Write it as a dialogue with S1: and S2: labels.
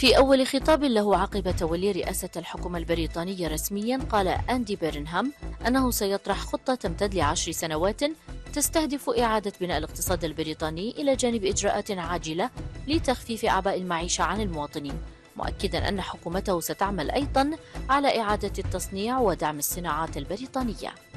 S1: في أول خطاب له عقب تولي رئاسة الحكومة البريطانية رسميا، قال أندي بيرنهام أنه سيطرح خطة تمتد ل10 سنوات تستهدف إعادة بناء الاقتصاد البريطاني إلى جانب إجراءات عاجلة لتخفيف أعباء المعيشة عن المواطنين، مؤكدا أن حكومته ستعمل أيضا على إعادة التصنيع ودعم الصناعات البريطانية.